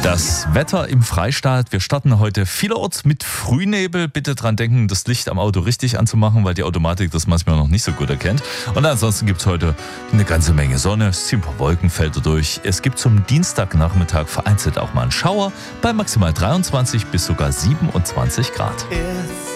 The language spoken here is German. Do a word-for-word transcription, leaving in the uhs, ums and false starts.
Das Wetter im Freistaat. Wir starten heute vielerorts mit Frühnebel. Bitte dran denken, das Licht am Auto richtig anzumachen, weil die Automatik das manchmal noch nicht so gut erkennt. Und ansonsten gibt es heute eine ganze Menge Sonne. Es ziehen ein paar Wolkenfelder durch. Es gibt zum Dienstagnachmittag vereinzelt auch mal einen Schauer bei maximal dreiundzwanzig bis sogar siebenundzwanzig Grad. It's